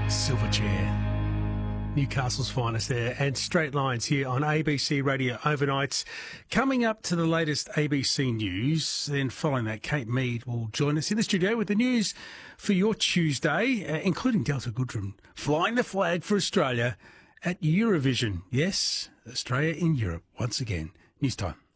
Silverchair. Newcastle's finest there, and Straight Lines here on ABC Radio Overnights. Coming up to the latest ABC News, then following that, Kate Mead will join us in the studio with the news for your Tuesday, including Delta Goodrem flying the flag for Australia at Eurovision. Yes, Australia in Europe once again. News time.